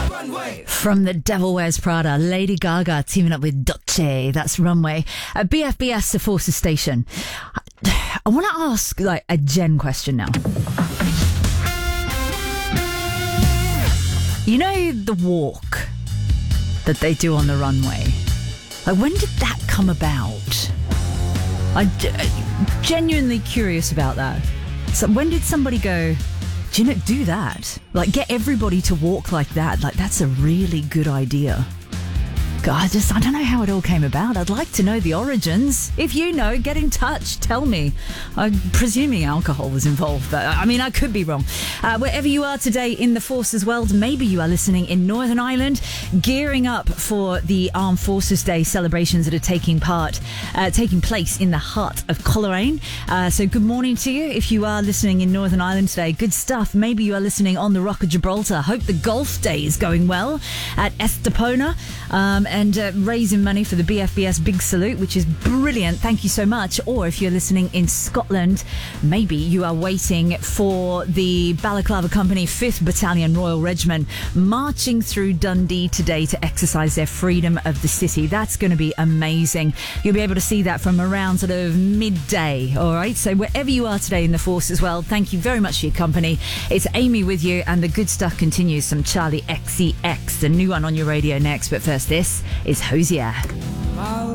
From The Devil Wears Prada, Lady Gaga teaming up with Dolce. That's Runway. At BFBS to Forces Station. I want to ask like a Jen question now. You know the walk that they do on the runway? Like, when did that come about? I'm genuinely curious about that. So when did somebody go, do you know, do that? Like, get everybody to walk like that. Like, that's a really good idea. God, I don't know how it all came about. I'd like to know the origins. If you know, get in touch. Tell me. I'm presuming alcohol was involved, but I mean, I could be wrong. Wherever you are today in the Forces world, maybe you are listening in Northern Ireland, gearing up for the Armed Forces Day celebrations that are taking place in the heart of Coleraine. So good morning to you. If you are listening in Northern Ireland today, good stuff. Maybe you are listening on the Rock of Gibraltar. Hope the golf day is going well at Estepona. And raising money for the BFBS Big Salute, which is brilliant. Thank you so much. Or if you're listening in Scotland, maybe you are waiting for the Balaclava Company 5th Battalion Royal Regiment marching through Dundee today to exercise their freedom of the city. That's going to be amazing. You'll be able to see that from around sort of midday. All right. So wherever you are today in the force as well, thank you very much for your company. It's Amy with you, and the good stuff continues. Some Charlie XCX, the new one on your radio next. But first, this is Hosier.